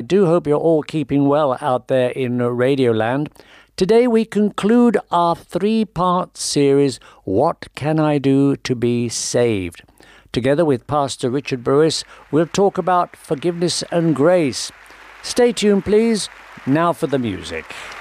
do hope you're all keeping well out there in Radioland. Today we conclude our 3-part series, What Can I Do to Be Saved? Together with Pastor Richard Brewis, we'll talk about forgiveness and grace. Stay tuned, please. Now for the music.